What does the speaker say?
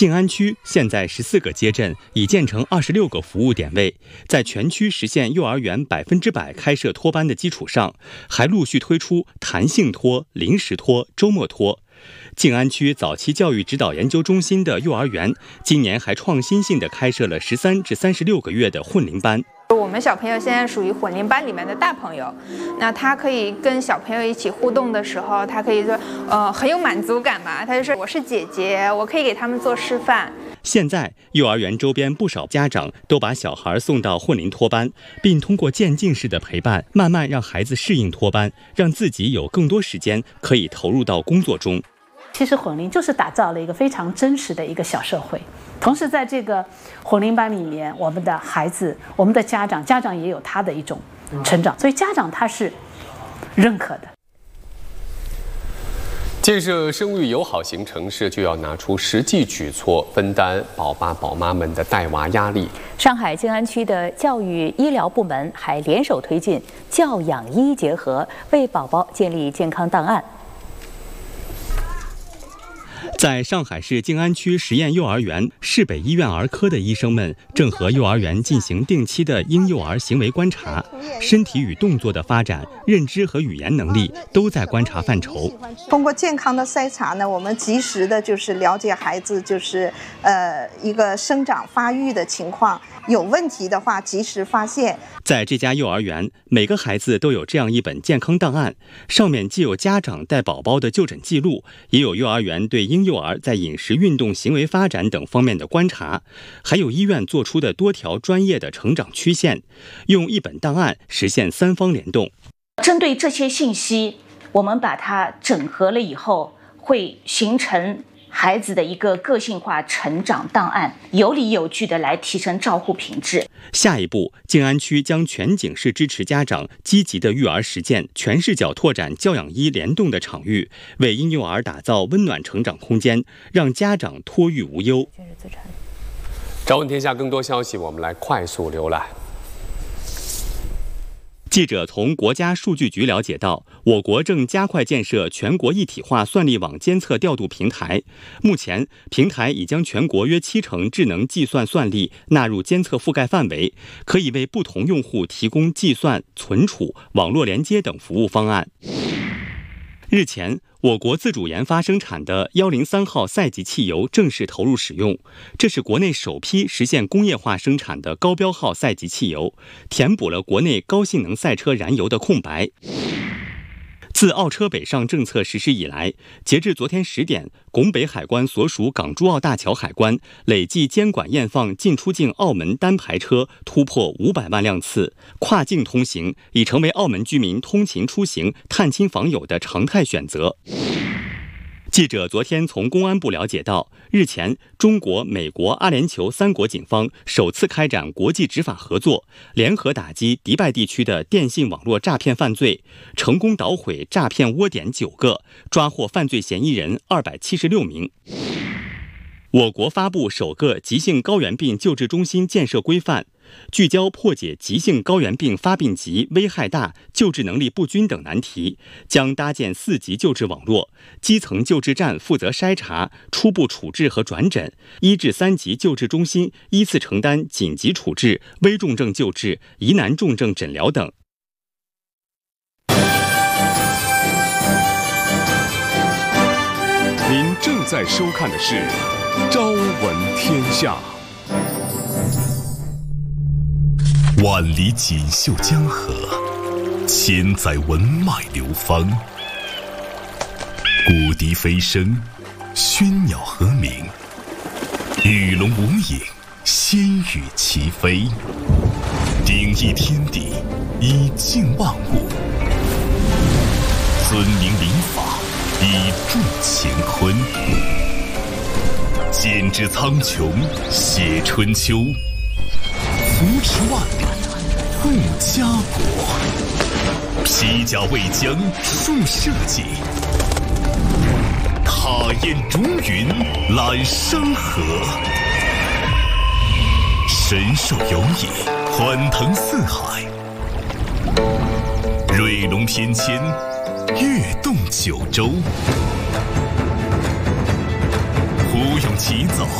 静安区现在14个街镇已建成26个服务点位，在全区实现幼儿园100%开设托班的基础上，还陆续推出弹性托、临时托、周末托。静安区早期教育指导研究中心的幼儿园今年还创新性地开设了13至36个月的混龄班。 我们小朋友现在属于混龄班里面的大朋友，那他可以跟小朋友一起互动的时候，他可以说，很有满足感嘛。他就说我是姐姐，我可以给他们做示范。 现在幼儿园周边不少家长都把小孩送到混龄托班，并通过渐进式的陪伴，慢慢让孩子适应托班，让自己有更多时间可以投入到工作中。 其实混龄就是打造了一个非常真实的一个小社会，同时在这个混龄班里面，我们的孩子、我们的家长也有他的一种成长，所以家长他是认可的。 建设生育友好型城市，就要拿出实际举措，分担宝爸宝妈们的带娃压力。 上海静安区的教育医疗部门还联手推进教养医结合，为宝宝建立健康档案。 在上海市静安区实验幼儿园市北医院儿科的医生们正和幼儿园进行定期的婴幼儿行为观察，身体与动作的发展、认知和语言能力都在观察范畴。 通过健康的筛查呢，我们及时的就是了解孩子一个生长发育的情况，有问题的话及时发现。 在这家幼儿园，每个孩子都有这样一本健康档案，上面既有家长带宝宝的就诊记录，也有幼儿园对婴幼儿在饮食、运动、行为发展等方面的观察，还有医院做出的多条专业的成长曲线，用一本档案实现3方联动。 针对这些信息，我们把它整合了以后，会形成孩子的一个个性化成长档案，有理有据的来提升照护品质。 下一步，静安区将全景式支持家长积极的育儿实践，全视角拓展教养医联动的场域，为婴幼儿打造温暖成长空间，让家长托育无忧。 朝闻天下更多消息，我们来快速浏览。 记者从国家数据局了解到，我国正加快建设全国一体化算力网监测调度平台。目前，平台已将全国约70%智能计算算力纳入监测覆盖范围，可以为不同用户提供计算、存储、网络连接等服务方案。日前，我国自主研发生产的103号赛级汽油正式投入使用，这是国内首批实现工业化生产的高标号赛级汽油，填补了国内高性能赛车燃油的空白。自澳车北上政策实施以来，截至昨天10点，拱北海关所属港珠澳大桥海关累计监管验放进出境澳门单牌车突破500万辆次，跨境通行已成为澳门居民通勤出行、探亲访友的常态选择。记者昨天从公安部了解到，日前，中国、美国、阿联酋3国警方首次开展国际执法合作，联合打击迪拜地区的电信网络诈骗犯罪，成功捣毁诈骗窝点9个，抓获犯罪嫌疑人276名。我国发布首个急性高原病救治中心建设规范，聚焦破解急性高原病发病急、危害大、救治能力不均等难题，将搭建4级救治网络，基层救治站负责筛查、初步处置和转诊，1至3级救治中心依次承担紧急处置、危重症救治、疑难重症诊疗等。 您正在收看的是《朝闻天下》。万里锦绣江河，千载文脉流芳。古笛飞声，喧鸟和鸣，鱼龙无影，仙羽齐飞。鼎益天地，以静万物；尊明临法，以助乾坤。剪纸苍穹，写春秋。扶持万里，护家国；披甲为疆，树社稷；踏雁逐云，揽山河；神兽游弋，欢腾四海；瑞龙翩跹，跃动九州；虎勇齐走，